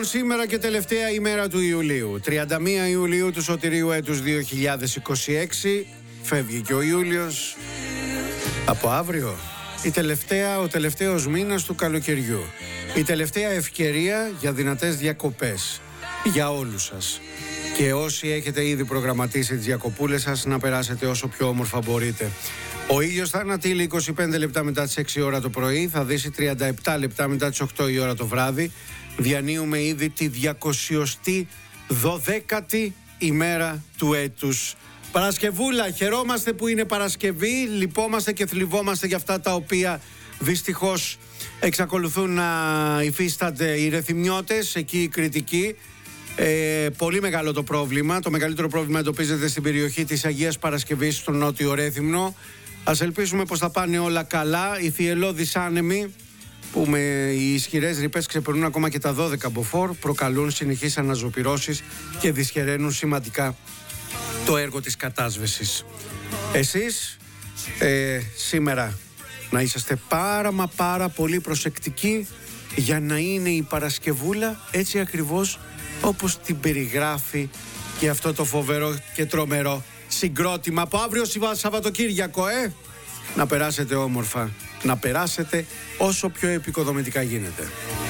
Σήμερα και τελευταία ημέρα του Ιουλίου, 31 Ιουλίου του σωτηρίου έτους 2026. Φεύγει και ο Ιούλιος. Από αύριο ο τελευταίος μήνας του καλοκαιριού. Η τελευταία ευκαιρία για δυνατές διακοπές για όλους σας. Και όσοι έχετε ήδη προγραμματίσει τις διακοπούλες σας, να περάσετε όσο πιο όμορφα μπορείτε. Ο ήλιος θα ανατείλει 25 λεπτά μετά τις 6 ώρα το πρωί, θα δύσει 37 λεπτά μετά τις 8 η ώρα το βράδυ. Διανύουμε ήδη τη 212η ημέρα του έτους. Παρασκευούλα, χαιρόμαστε που είναι Παρασκευή, λυπόμαστε και θλιβόμαστε για αυτά τα οποία δυστυχώς εξακολουθούν να υφίστανται οι ρεθυμιώτες, εκεί η κριτική. Πολύ μεγάλο το πρόβλημα. Το μεγαλύτερο πρόβλημα εντοπίζεται στην περιοχή της Αγίας Παρασκευής, στο Νότιο Ρέθυμνο. Ας ελπίσουμε πως θα πάνε όλα καλά. Οι θυελλώδεις άνεμοι, που με οι ισχυρές ρηπές ξεπερνούν ακόμα και τα 12 μποφόρ, προκαλούν συνεχείς αναζωπυρώσεις και δυσχεραίνουν σημαντικά το έργο της κατάσβεσης. Εσείς σήμερα να είσαστε πάρα πολύ προσεκτικοί για να είναι η Παρασκευούλα έτσι ακριβώς όπως την περιγράφει και αυτό το φοβερό και τρομερό συγκρότημα. Από αύριο Σαββατοκύριακο, να περάσετε όμορφα, να περάσετε όσο πιο επικοδομητικά γίνεται.